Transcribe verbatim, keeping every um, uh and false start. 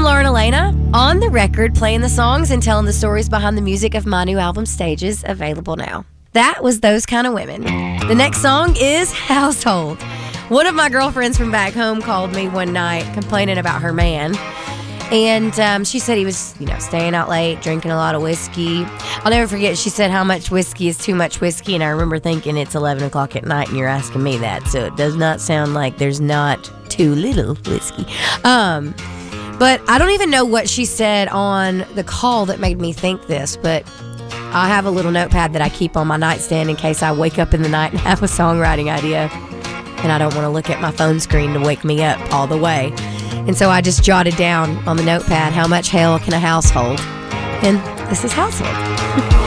Lauren Elena, on the record, playing the songs and telling the stories behind the music of my new album, Stages, available now. That was Those Kind of Women. The next song is Household. One of my girlfriends from back home called me one night complaining about her man. And um, she said he was, you know, staying out late, drinking a lot of whiskey. I'll never forget, she said how much whiskey is too much whiskey. And I remember thinking it's eleven o'clock at night and you're asking me that. So it does not sound like there's not too little whiskey. Um, but I don't even know what she said on the call that made me think this. But I have a little notepad that I keep on my nightstand in case I wake up in the night and have a songwriting idea. And I don't want to look at my phone screen to wake me up all the way. And so I just jotted down on the notepad, how much hell can a house hold? And this is Household.